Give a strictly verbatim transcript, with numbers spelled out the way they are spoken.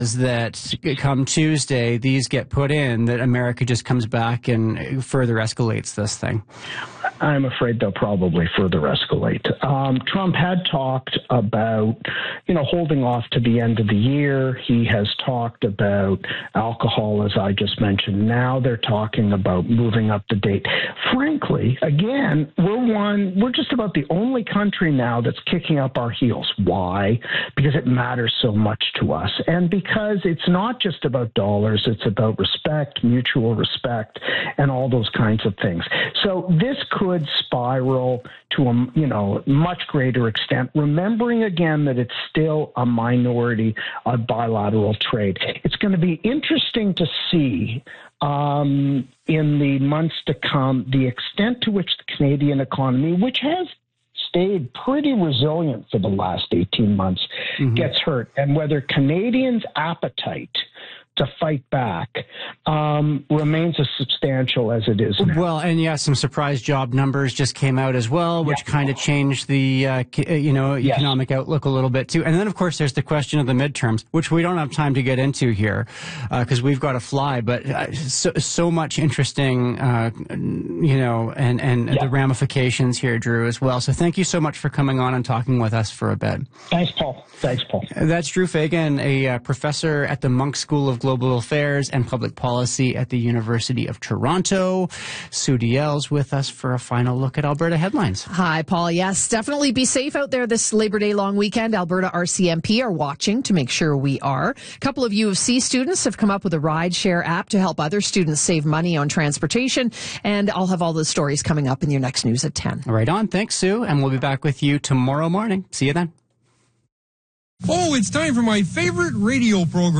that come Tuesday, these get put in, that America just comes back and further escalates this thing? I'm afraid they'll probably further escalate. Um, Trump had talked about, you know, holding off to the end of the year. He has talked about alcohol, as I just mentioned. Now they're talking about moving up the date. Frankly, again, we're one, we're just about the only country now that's kicking up our heels. Why? Because it matters so much to us. And because it's not just about dollars, it's about respect, mutual respect, and all those kinds of things. So this could spiral to a, you know, much greater extent, remembering again that it's still a minority of bilateral trade. It's going to be interesting to see um, in the months to come the extent to which the Canadian economy, which has stayed pretty resilient for the last eighteen months, mm-hmm. gets hurt, and whether Canadians' appetite to fight back um, remains as substantial as it is now. Well, and yeah, some surprise job numbers just came out as well, which yeah. kind of changed the uh, you know yes. economic outlook a little bit too. And then, of course, there's the question of the midterms, which we don't have time to get into here because uh, we've got to fly. But uh, so, so much interesting, uh, you know, and and yeah. the ramifications here, Drew, as well. So thank you so much for coming on and talking with us for a bit. Thanks, Paul. Thanks, Paul. That's Drew Fagan, a uh, professor at the Munk School of Global Affairs and Public Policy at the University of Toronto. Sue Diel's with us for a final look at Alberta headlines. Hi, Paul. Yes, definitely be safe out there this Labor Day long weekend. Alberta R C M P are watching to make sure we are. A couple of U of C students have come up with a rideshare app to help other students save money on transportation. And I'll have all those stories coming up in your next news at ten. Right on. Thanks, Sue. And we'll be back with you tomorrow morning. See you then. Oh, it's time for my favorite radio program.